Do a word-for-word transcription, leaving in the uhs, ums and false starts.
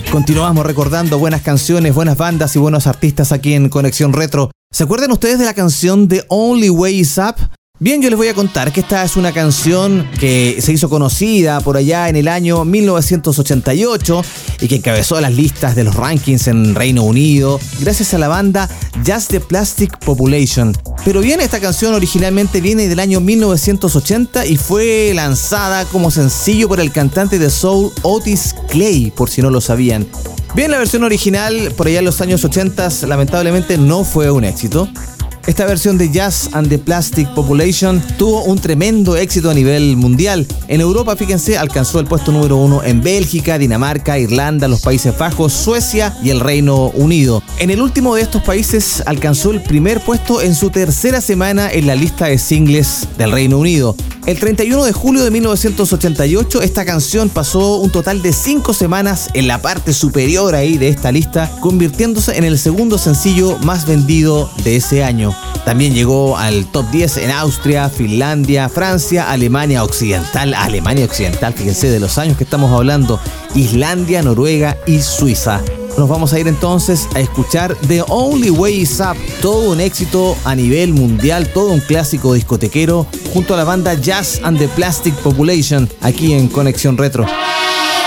Continuamos recordando buenas canciones, buenas bandas y buenos artistas aquí en Conexión Retro. ¿Se acuerdan ustedes de la canción The Only Way Is Up? Bien, yo les voy a contar que esta es una canción que se hizo conocida por allá en el año mil novecientos ochenta y ocho y que encabezó las listas de los rankings en Reino Unido gracias a la banda Just the Plastic Population. Pero bien, esta canción originalmente viene del año mil novecientos ochenta y fue lanzada como sencillo por el cantante de soul Otis Clay, por si no lo sabían. Bien, la versión original por allá en los años ochenta lamentablemente no fue un éxito. Esta versión de Just and the Plastic Population tuvo un tremendo éxito a nivel mundial. En Europa, fíjense, alcanzó el puesto número uno en Bélgica, Dinamarca, Irlanda, los Países Bajos, Suecia y el Reino Unido. En el último de estos países alcanzó el primer puesto en su tercera semana en la lista de singles del Reino Unido. El treinta y uno de julio de mil novecientos ochenta y ocho, esta canción pasó un total de cinco semanas en la parte superior ahí de esta lista, convirtiéndose en el segundo sencillo más vendido de ese año. También llegó al top diez en Austria, Finlandia, Francia, Alemania Occidental, Alemania Occidental, fíjense de los años que estamos hablando, Islandia, Noruega y Suiza. Nos vamos a ir entonces a escuchar The Only Way Is Up, todo un éxito a nivel mundial, todo un clásico discotequero, junto a la banda Just and the Plastic Population, aquí en Conexión Retro.